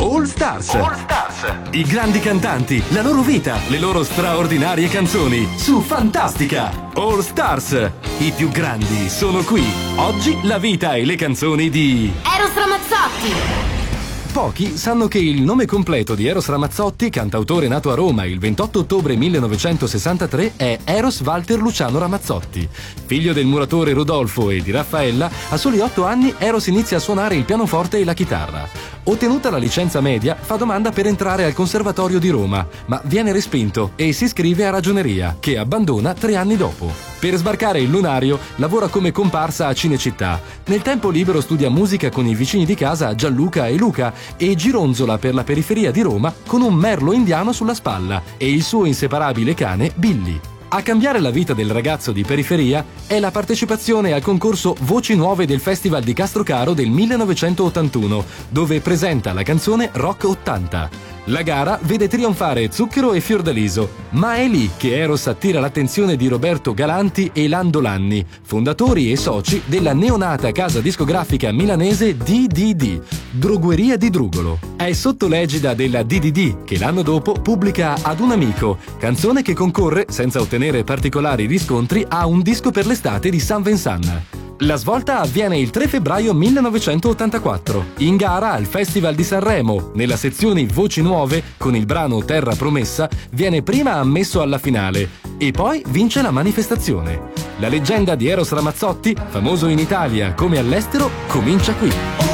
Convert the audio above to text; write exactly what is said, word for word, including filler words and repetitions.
All Stars. All Stars. I grandi cantanti, la loro vita, le loro straordinarie canzoni su Fantastica. All Stars. I più grandi sono qui. Oggi la vita e le canzoni di Eros Ramazzotti. Pochi sanno che il nome completo di Eros Ramazzotti, cantautore nato a Roma il ventotto ottobre millenovecentosessantatré, è Eros Walter Luciano Ramazzotti. Figlio del muratore Rodolfo e di Raffaella, a soli otto anni Eros inizia a suonare il pianoforte e la chitarra. Ottenuta la licenza media, fa domanda per entrare al Conservatorio di Roma, ma viene respinto e si iscrive a Ragioneria, che abbandona tre anni dopo. Per sbarcare il lunario, lavora come comparsa a Cinecittà. Nel tempo libero studia musica con i vicini di casa Gianluca e Luca e gironzola per la periferia di Roma con un merlo indiano sulla spalla e il suo inseparabile cane Billy. A cambiare la vita del ragazzo di periferia è la partecipazione al concorso Voci Nuove del Festival di Castrocaro del millenovecentottantuno, dove presenta la canzone Rock ottanta. La gara vede trionfare Zucchero e Fiordaliso, ma è lì che Eros attira l'attenzione di Roberto Galanti e Lando Lanni, fondatori e soci della neonata casa discografica milanese D D D, Drogueria di Drugolo. È sotto l'egida della D D D che l'anno dopo pubblica Ad un amico, canzone che concorre, senza ottenere particolari riscontri, a un disco per l'estate di San Vincent. La svolta avviene il tre febbraio millenovecentottantaquattro, in gara al Festival di Sanremo. Nella sezione Voci Nuove, con il brano Terra Promessa, viene prima ammesso alla finale e poi vince la manifestazione. La leggenda di Eros Ramazzotti, famoso in Italia come all'estero, comincia qui.